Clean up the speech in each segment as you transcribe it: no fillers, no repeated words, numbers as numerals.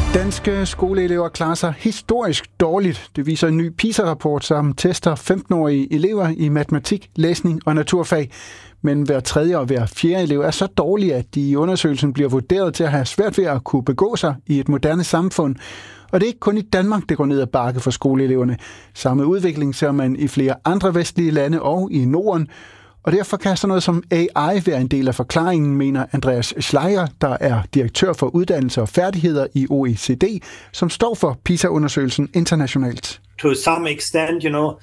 Danske skoleelever klarer sig historisk dårligt. Det viser en ny PISA-rapport, som tester 15-årige elever i matematik, læsning og naturfag. Men hver tredje og hver fjerde elev er så dårlige, at de i undersøgelsen bliver vurderet til at have svært ved at kunne begå sig i et moderne samfund. Og det er ikke kun i Danmark, det går ned ad bakke for skoleeleverne. Samme udvikling ser man i flere andre vestlige lande og i Norden. Og derfor kan sådan noget som AI være en del af forklaringen, mener Andreas Schleier, der er direktør for uddannelse og færdigheder i OECD, som står for PISA-undersøgelsen internationalt. To some extent,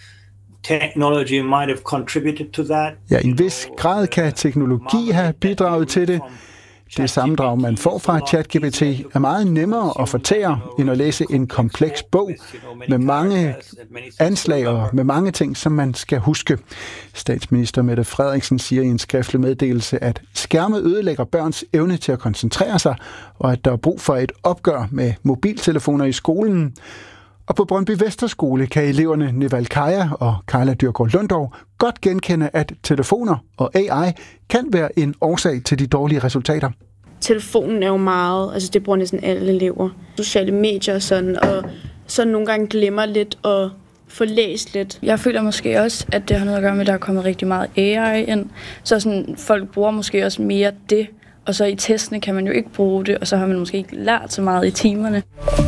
technology might have contributed to that. Ja, i en vis grad kan teknologi have bidraget til det. Det sammendrag, man får fra ChatGPT, er meget nemmere at fortære, end at læse en kompleks bog med mange anslag og med mange ting, som man skal huske. Statsminister Mette Frederiksen siger i en skriftlig meddelelse, at skærme ødelægger børns evne til at koncentrere sig, og at der er brug for et opgør med mobiltelefoner i skolen. Og på Brøndby Vesterskole kan eleverne Neval Kaja og Carla Dyrgaard Lundov godt genkende, at telefoner og AI kan være en årsag til de dårlige resultater. Telefonen er jo meget, det bruger næsten alle elever. Sociale medier og sådan, og så nogle gange glemmer lidt og få læst lidt. Jeg føler måske også, at det har noget at gøre med, at der er kommet rigtig meget AI ind. Så sådan, folk bruger måske også mere det, og så i testene kan man jo ikke bruge det, og så har man måske ikke lært så meget i timerne.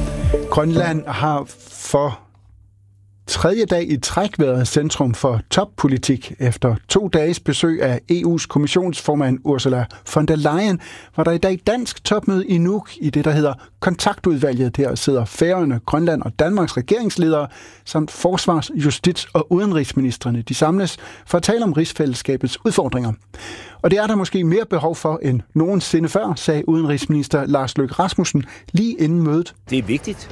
Grønland har for tredje dag i træk været centrum for toppolitik. Efter 2 dages besøg af EU's kommissionsformand Ursula von der Leyen, var der i dag dansk topmøde i Nuuk i det, der hedder Kontaktudvalget. Der sidder Færøerne, Grønland og Danmarks regeringsledere samt forsvars-, justits- og udenrigsministrene. De samles for at tale om rigsfællesskabets udfordringer. Og det er der måske mere behov for end nogensinde før, sagde udenrigsminister Lars Løkke Rasmussen lige inden mødet. Det er vigtigt,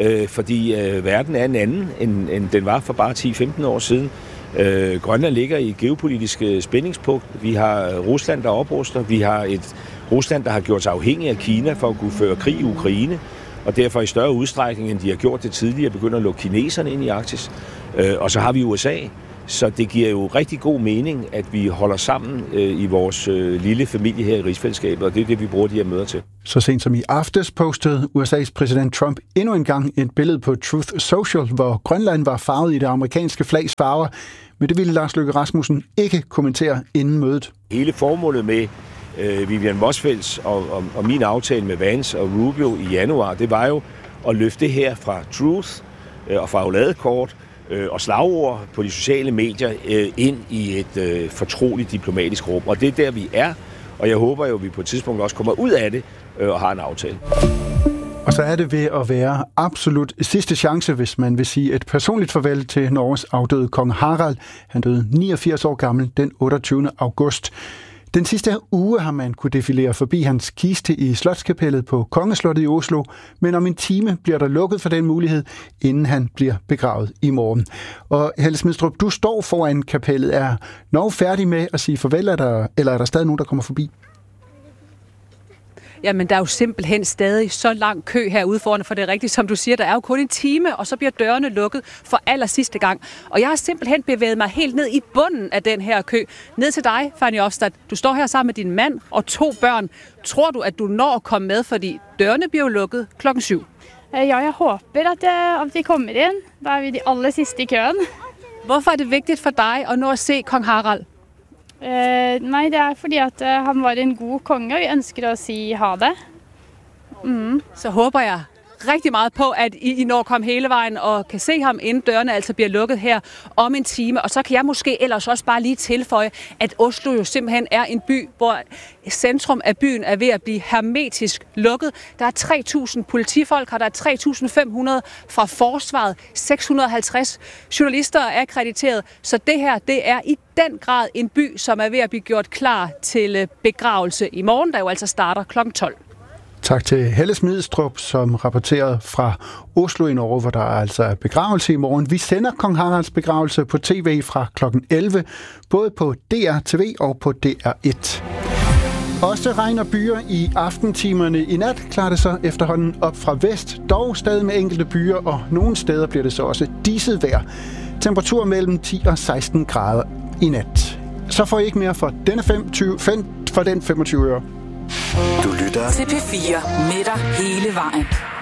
fordi verden er en anden, end den var for bare 10-15 år siden. Grønland ligger i et geopolitisk spændingspunkt. Vi har Rusland, der opruster. Vi har et Rusland, der har gjort sig afhængig af Kina for at kunne føre krig i Ukraine, og derfor i større udstrækning, end de har gjort det tidligere, begynder at lukke kineserne ind i Arktis. Og så har vi USA. Så det giver jo rigtig god mening, at vi holder sammen i vores lille familie her i rigsfællesskabet, og det er det, vi bruger de her møder til. Så sent som i aftes postede USA's præsident Trump endnu en gang et billede på Truth Social, hvor Grønland var farvet i det amerikanske flags farver, men det ville Lars Løkke Rasmussen ikke kommentere inden mødet. Hele formålet med Vivian Motzfeldts og min aftale med Vance og Rubio i januar, det var jo at løfte det her fra Truth og fra Oladekort og slagord på de sociale medier ind i et fortroligt diplomatisk rum. Og det er der, vi er, og jeg håber jo, at vi på et tidspunkt også kommer ud af det og har en aftale. Og så er det ved at være absolut sidste chance, hvis man vil sige et personligt farvel til Norges afdøde kong Harald. Han døde 89 år gammel den 28. august. Den sidste uge har man kunne defilere forbi hans kiste i Slotskapellet på Kongeslottet i Oslo, men om en time bliver der lukket for den mulighed, inden han bliver begravet i morgen. Og Helle Smidstrup, du står foran kapellet. Er Norge færdig med at sige farvel, eller er der stadig nogen, der kommer forbi? Jamen, der er jo simpelthen stadig så lang kø herude foran, for det er rigtigt, som du siger, der er jo kun en time, og så bliver dørene lukket for aller sidste gang. Og jeg har simpelthen bevæget mig helt ned i bunden af den her kø. Ned til dig, Fanny Ofstad. Du står her sammen med din mand og 2 børn. Tror du, at du når at komme med, fordi dørene bliver lukket 7:00? Ja, jeg håber, at vi kommer ind. Der er vi de aller sidste i køen. Hvorfor er det vigtigt for dig at nå at se kong Harald? Nej, det er fordi at han var en god konge, og vi ønsker at sige ha det. Så håber jeg rigtig meget på, at I når at komme hele vejen og kan se ham, inden dørene altså bliver lukket her om en time. Og så kan jeg måske ellers også bare lige tilføje, at Oslo jo simpelthen er en by, hvor centrum af byen er ved at blive hermetisk lukket. Der er 3.000 politifolk, og der er 3.500 fra forsvaret, 650 journalister er akkrediteret. Så det her, det er i den grad en by, som er ved at blive gjort klar til begravelse i morgen, der jo altså starter 12:00. Tak til Helle Smidstrup, som rapporterede fra Oslo i Norge, hvor der altså er begravelse i morgen. Vi sender kong Haralds begravelse på tv fra kl. 11, både på DR-TV og på DR1. Også regn og byer i aftentimerne. I nat klarer det så efterhånden op fra vest, dog stadig med enkelte byer, og nogle steder bliver det så også diset vejr. Temperatur mellem 10 og 16 grader i nat. Så får I ikke mere for den 25 øre. Du lytter til P4 med dig hele vejen.